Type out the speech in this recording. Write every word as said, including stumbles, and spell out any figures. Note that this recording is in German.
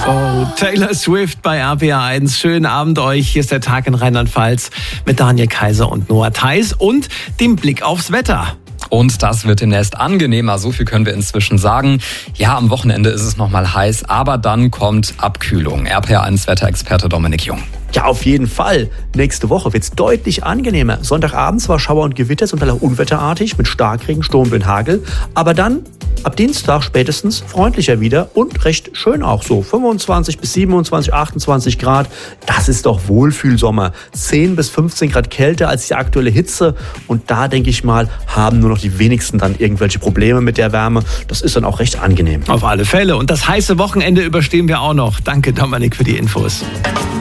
Oh, Taylor Swift bei R P R eins. Schönen Abend euch. Hier ist der Tag in Rheinland-Pfalz mit Daniel Kaiser und Noah Theis und dem Blick aufs Wetter. Und das wird demnächst angenehmer, so viel können wir inzwischen sagen. Ja, am Wochenende ist es nochmal heiß, aber dann kommt Abkühlung. R P R eins Wetterexperte Dominik Jung. Ja, auf jeden Fall. Nächste Woche wird es deutlich angenehmer. Sonntagabend zwar Schauer und Gewitter, zum Teil auch unwetterartig mit Starkregen, Sturmwind, Hagel. Aber dann ab Dienstag spätestens freundlicher wieder und recht schön auch so. fünfundzwanzig bis siebenundzwanzig, achtundzwanzig Grad. Das ist doch Wohlfühlsommer. zehn bis fünfzehn Grad kälter als die aktuelle Hitze. Und da, denke ich mal, haben nur noch die wenigsten dann irgendwelche Probleme mit der Wärme. Das ist dann auch recht angenehm. Auf alle Fälle. Und das heiße Wochenende überstehen wir auch noch. Danke, Dominik, für die Infos.